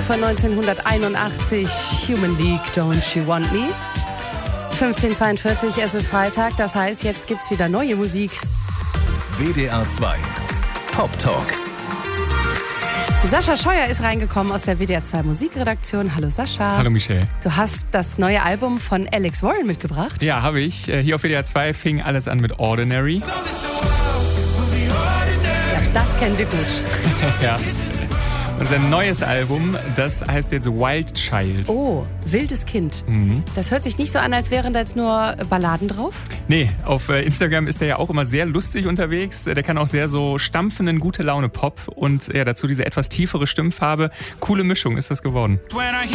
von 1981, Human League, Don't You Want Me? 15:42, es ist Freitag, das heißt, jetzt gibt's wieder neue Musik. WDR 2 Pop Talk. Sascha Scheuer ist reingekommen aus der WDR 2 Musikredaktion. Hallo Sascha. Hallo Michelle. Du hast das neue Album von Alex Warren mitgebracht. Ja, habe ich. Hier auf WDR 2 fing alles an mit Ordinary. Ja, das kennen wir gut. Ja. Und sein neues Album, das heißt jetzt Wild Child. Oh, wildes Kind. Das hört sich nicht so an, als wären da jetzt nur Balladen drauf. Nee, auf Instagram ist er ja auch immer sehr lustig unterwegs. Der kann auch sehr so stampfenden, gute Laune Pop und ja, dazu diese etwas tiefere Stimmfarbe. Coole Mischung ist das geworden.